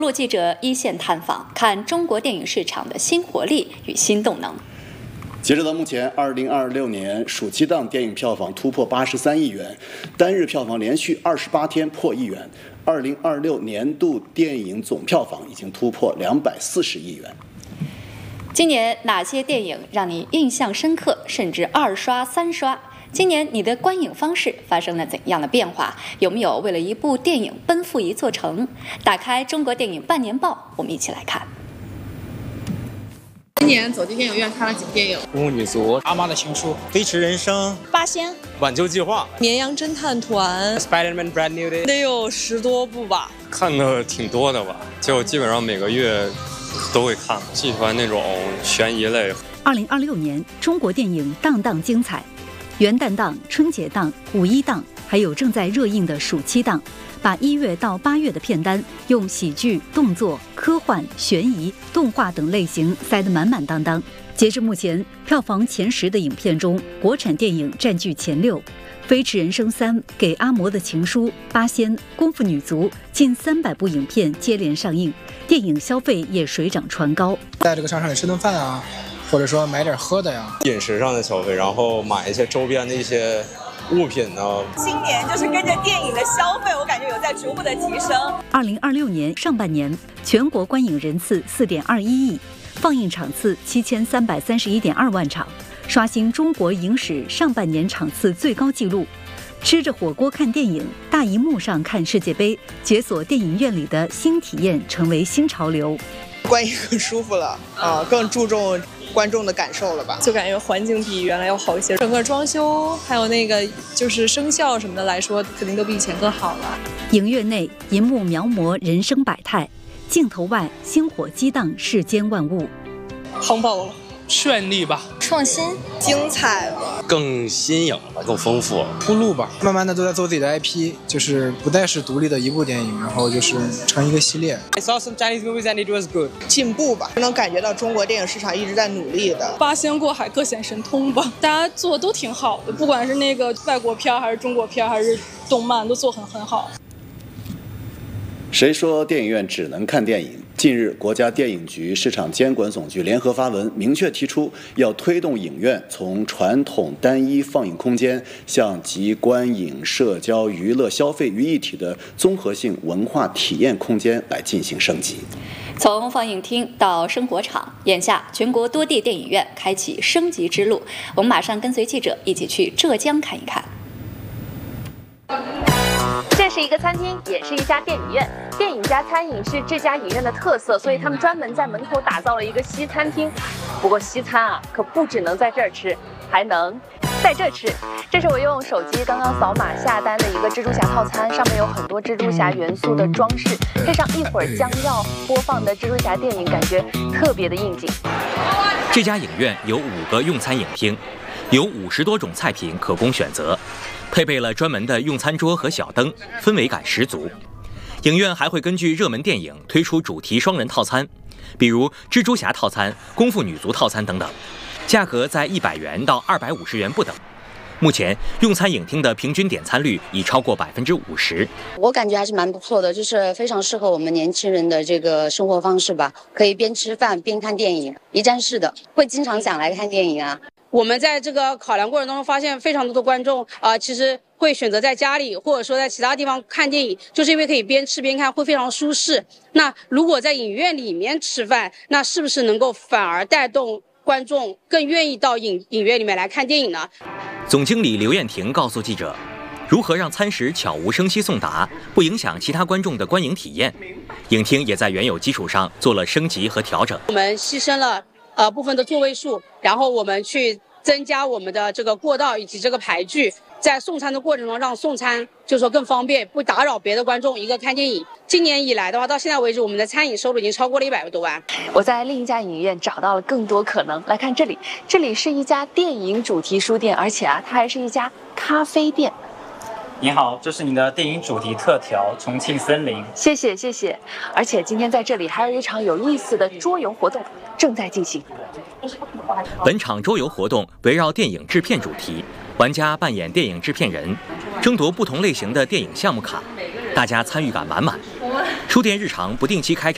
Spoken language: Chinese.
路记者一线探访，看中国电影市场的新活力与新动能。 截止到目前，2026年暑期档电影票房突破83亿元，单日票房连续28天破亿元。2026年度电影总票房已经突破240亿元。 今年哪些电影让你印象深刻，甚至2刷、3刷？今年你的观影方式发生了怎样的变化？有没有为了一部电影奔赴一座城？打开中国电影半年报，我们一起来看。 今年走进电影院看了几部电影？ 《功夫女足》、《阿妈的情书》、《飞驰人生》、 《八仙》、 《挽救计划》、 《绵羊侦探团》、 Spider-Man Brand New Day， 得有10多部吧。 看的挺多的吧，就基本上每个月都会看，喜欢那种悬疑类。 2026年，中国电影档档精彩，元旦档、春节档、五一档，还有正在热映的暑期档，把1月到8月的片单用喜剧、动作、科幻、悬疑、动画等类型塞得满满当当。截至目前，票房前10的影片中，国产电影占据前6，《飞驰人生3》、《给阿嬷的情书》、《八仙》、《功夫女足》近300部影片接连上映，电影消费也水涨船高。 在这个商场里吃顿饭啊，或者说买点喝的呀， 饮食上的消费，然后买一些周边的一些物品呢。 今年就是跟着电影的消费，我感觉有在逐步的提升。 2026年上半年，全国观影人次4.21亿，放映场次7331.2万场，刷新中国影史上半年场次最高纪录。吃着火锅看电影，大荧幕上看世界杯，解锁电影院里的新体验成为新潮流。 观影更舒服了啊，更注重观众的感受了吧？ 就感觉环境比原来要好一些，整个装修还有那个就是声效什么的来说，肯定都比以前更好了。 影院内银幕描摹人生百态，镜头外星火激荡世间万物。 夯爆了， 绚丽吧， 创新， 精彩了， 更新颖了，更丰富， 铺路吧。慢慢的都在做自己的 IP， 就是不再是独立的一部电影，然后就是成一个系列。 I saw some Chinese movies and it was good。 进步吧，能感觉到中国电影市场一直在努力的。 八仙过海各显神通吧，大家做的都挺好的，不管是那个外国片还是中国片还是动漫，都做很好。 谁说电影院只能看电影？近日，国家电影局市场监管总局联合发文，明确提出要推动影院从传统单一放映空间向集观影、社交、娱乐、消费于一体的综合性文化体验空间来进行升级。 从放映厅到生活场，眼下全国多地电影院开启升级之路。我们马上跟随记者一起去浙江看一看。 这是一个餐厅，也是一家电影院。电影加餐饮是这家影院的特色，所以他们专门在门口打造了一个西餐厅。不过西餐啊，可不只能在这儿吃，还能在这吃。这是我用手机刚刚扫码下单的一个蜘蛛侠套餐，上面有很多蜘蛛侠元素的装饰，配上一会儿将要播放的蜘蛛侠电影，感觉特别的应景。 这家影院有5个用餐影厅，有50多种菜品可供选择。配备了专门的用餐桌和小灯，氛围感十足。影院还会根据热门电影推出主题双人套餐，比如蜘蛛侠套餐、功夫女足套餐等等，价格在100元到250元不等。目前用餐影厅的平均点餐率已超过50%。 我感觉还是蛮不错的，就是非常适合我们年轻人的这个生活方式吧，可以边吃饭边看电影，一站式的，会经常想来看电影啊。 我们在这个考量过程当中发现，非常多的观众其实会选择在家里或者说在其他地方看电影，就是因为可以边吃边看，会非常舒适。那如果在影院里面吃饭，那是不是能够反而带动观众更愿意到影院里面来看电影呢？ 总经理刘艳婷告诉记者，如何让餐食悄无声息送达，不影响其他观众的观影体验，影厅也在原有基础上做了升级和调整。 我们牺牲了部分的座位数，然后我们去增加我们的这个过道以及这个排距，在送餐的过程中让送餐就是说更方便，不打扰别的观众一个看电影。今年以来的话，到现在为止，我们的餐饮收入已经超过了100多万。 我在另一家影院找到了更多可能。来看这里，这里是一家电影主题书店，而且它还是一家咖啡店。 您好，这是您的电影主题特调《重庆森林》。 谢谢谢谢。而且今天在这里还有一场有意思的桌游活动正在进行。 本场桌游活动围绕电影制片主题，玩家扮演电影制片人，争夺不同类型的电影项目卡，大家参与感满满。书店日常不定期开展